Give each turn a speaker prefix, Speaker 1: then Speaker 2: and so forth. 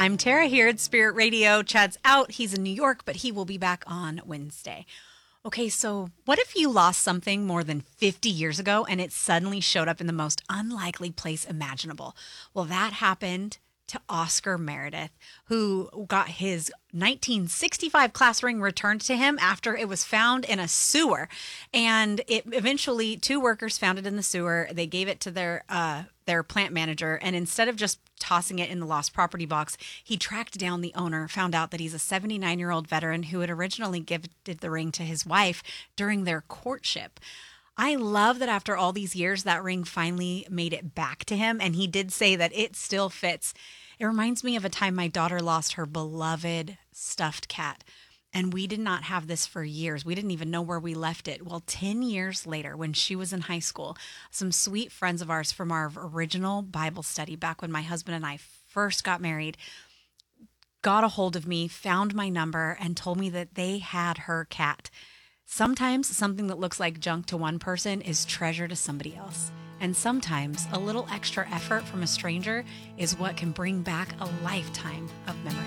Speaker 1: I'm Tara here at Spirit Radio. Chad's out. He's in New York, but he will be back on Wednesday. Okay, so what if you lost something more than 50 years ago and it suddenly showed up in the most unlikely place imaginable? Well, that happened to Oscar Meredith, who got his 1965 class ring returned to him after it was found in a sewer. And it eventually, two workers found it in the sewer. They gave it to their plant manager, and instead of just tossing it in the lost property box, he tracked down the owner, found out that he's a 79-year-old veteran who had originally gifted the ring to his wife during their courtship. I love that after all these years, that ring finally made it back to him, and he did say that it still fits. It reminds me of a time my daughter lost her beloved stuffed cat, and we did not have this for years. We didn't even know where we left it. Well, 10 years later, when she was in high school, some sweet friends of ours from our original Bible study, back when my husband and I first got married, got a hold of me, found my number, and told me that they had her cat. Sometimes something that looks like junk to one person is treasure to somebody else. And sometimes a little extra effort from a stranger is what can bring back a lifetime of memories.